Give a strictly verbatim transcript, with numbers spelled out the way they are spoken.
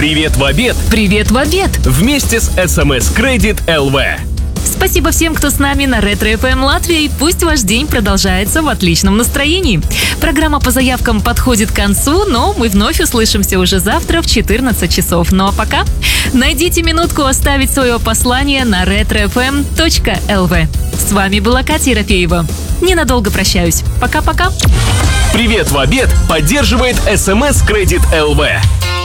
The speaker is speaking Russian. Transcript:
Привет в обед. Привет в обед. Вместе с эс эм эс Credit эл ви. Спасибо всем, кто с нами на Ретро эф эм Латвия, и пусть ваш день продолжается в отличном настроении. Программа по заявкам подходит к концу, но мы вновь услышимся уже завтра в четырнадцать часов. Ну а пока найдите минутку оставить свое послание на ретро эф эм точка эл ви. С вами была Катя Ерофеева. Ненадолго прощаюсь. Пока-пока. Привет в обед поддерживает эс эм эс Credit эл ви.